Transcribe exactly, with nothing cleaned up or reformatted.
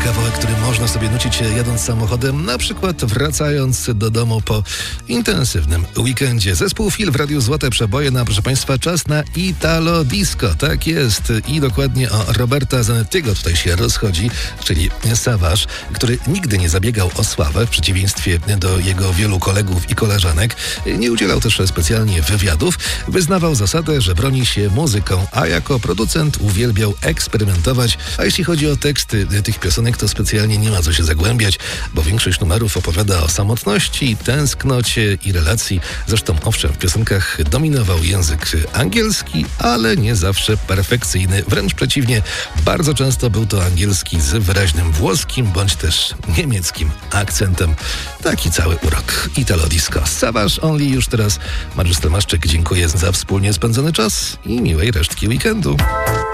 kawałek, który można sobie nucić jadąc samochodem, na przykład wracając do domu po intensywnym weekendzie. Zespół Fil w Radiu Złote Przeboje, na proszę Państwa, czas na Italo Disco. Tak jest. I dokładnie o Roberta Zanettiego tutaj się rozchodzi, czyli Savage, który nigdy nie zabiegał o sławę, w przeciwieństwie do jego wielu kolegów i koleżanek. Nie udzielał też specjalnie wywiadów. Wyznawał zasadę, że broni się muzyką, a jako producent uwielbiał eksperymentować. A jeśli chodzi o teksty tych piosenek, to specjalnie nie ma co się zagłębiać, bo większość numerów opowiada o samotności, tęsknocie i relacji. Zresztą owszem, w piosenkach dominował język angielski, ale nie zawsze perfekcyjny. Wręcz przeciwnie, bardzo często był to angielski z wyraźnym włoskim bądź też niemieckim akcentem. Taki cały urok Italo Disco. Savage Only już teraz. Mariusz Stelmaszczyk, dziękuję za wspólnie spędzony czas i miłej resztki weekendu.